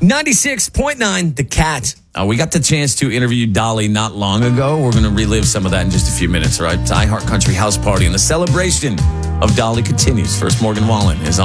96.9 The Cat. We got the chance to interview Dolly not long ago. We're going to relive some of that in just a few minutes, all right? iHeart Country House Party, and the celebration of Dolly continues. First, Morgan Wallen is on.